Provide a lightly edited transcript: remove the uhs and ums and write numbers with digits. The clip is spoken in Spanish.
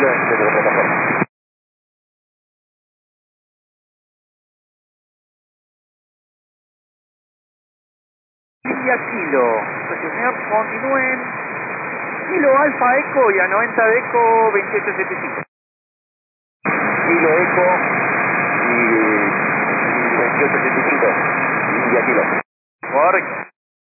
Kilo desde la plataforma. India Kilo. Pues señor, continúen. Kilo Alfa Eco y a 90 de Eco 2875. Kilo Eco y 2875. India Kilo. Correcto.